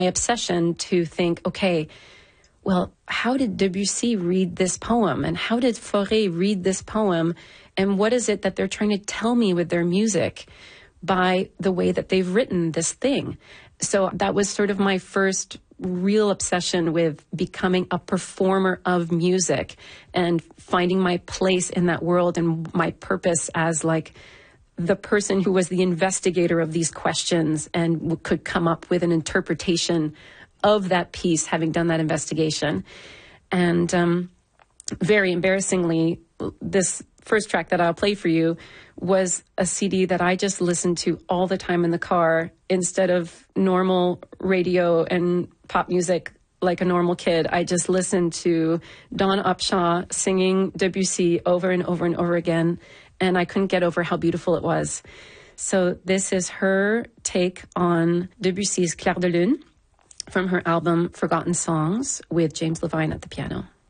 obsession to think, okay, well, how did Debussy read this poem? And how did Fauré read this poem? And what is it that they're trying to tell me with their music by the way that they've written this thing? So that was sort of my first real obsession with becoming a performer of music and finding my place in that world and my purpose as like the person who was the investigator of these questions and could come up with an interpretation of that piece, having done that investigation. And very embarrassingly, this first track that I'll play for you was a CD that I just listened to all the time in the car instead of normal radio and pop music like a normal kid. I just listened to Dawn Upshaw singing Debussy over and over and over again, and I couldn't get over how beautiful it was. So this is her take on Debussy's Clair de Lune from her album Forgotten Songs with James Levine at the piano.